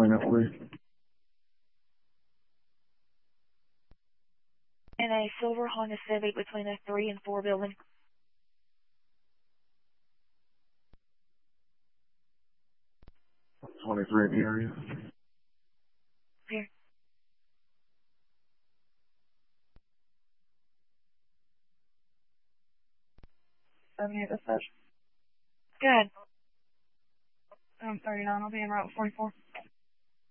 explain that, please? In a silver Honda Civic between a 3 and 4 building. 23 in the area. Here. Dispatch. Good. 39, I'll be in route 44.